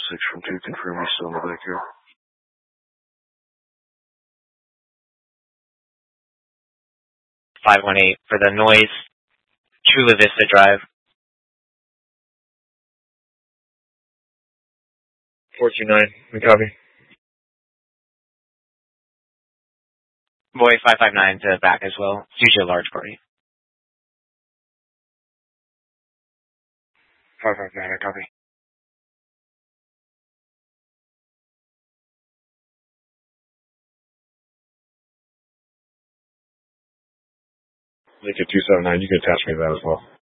6 from 2, confirm he's still in the backyard. 518 for the noise, Chula Vista Drive. 429, we copy. Boy 559 to back as well. It's usually a large party. 559, I copy. Lincoln 279, you can attach me to that as well.